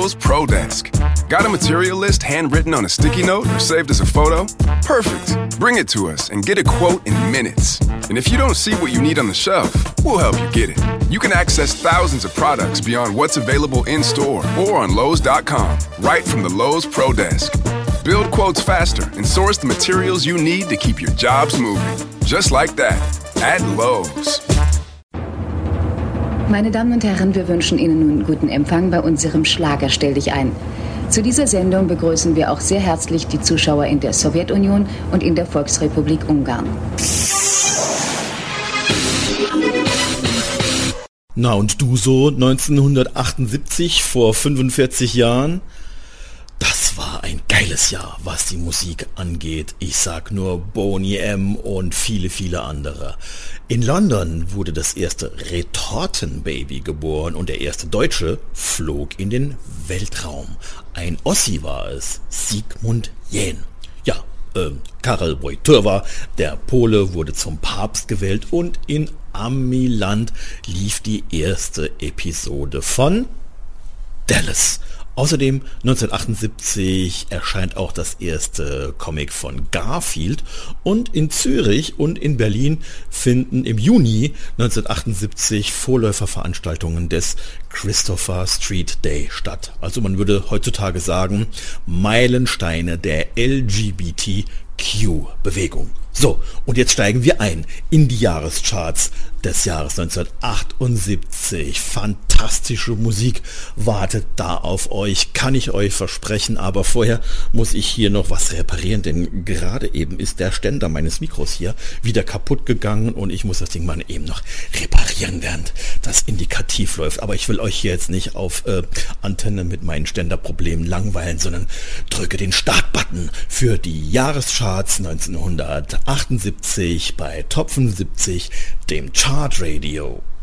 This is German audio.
Lowe's Pro Desk. Got a material list handwritten on a sticky note or saved as a photo? Perfect. Bring it to us and get a quote in minutes. And if you don't see what you need on the shelf, we'll help you get it. You can access thousands of products beyond what's available in-store or on Lowe's.com, right from the Lowe's Pro Desk. Build quotes faster and source the materials you need to keep your jobs moving. Just like that, at Lowe's. Meine Damen und Herren, wir wünschen Ihnen nun guten Empfang bei unserem Schlager Stell dich ein. Zu dieser Sendung begrüßen wir auch sehr herzlich die Zuschauer in der Sowjetunion und in der Volksrepublik Ungarn. Na und du so 1978, vor 45 Jahren? Das war ein geiles Jahr, was die Musik angeht. Ich sag nur Boney M. und viele, viele andere. In London wurde das erste Retortenbaby geboren und der erste Deutsche flog in den Weltraum. Ein Ossi war es, Sigmund Jähn. Ja, Karel Wojtyła, der Pole, wurde zum Papst gewählt und in Amiland lief die erste Episode von Dallas. Außerdem 1978 erscheint auch das erste Comic von Garfield und in Zürich und in Berlin finden im Juni 1978 Vorläuferveranstaltungen des Christopher Street Day statt. Also man würde heutzutage sagen, Meilensteine der LGBTQ-Bewegung. So, und jetzt steigen wir ein in die Jahrescharts des Jahres 1978. Fantastische Musik wartet da auf euch, kann ich euch versprechen, aber vorher muss ich hier noch was reparieren, denn gerade eben ist der Ständer meines Mikros hier wieder kaputt gegangen und ich muss das Ding mal eben noch reparieren, während das indikativ läuft. Aber ich will euch hier jetzt nicht auf Antenne mit meinen Ständerproblemen langweilen, sondern drücke den Startbutton für die Jahrescharts 1978 bei Top 75, dem Chart Radio.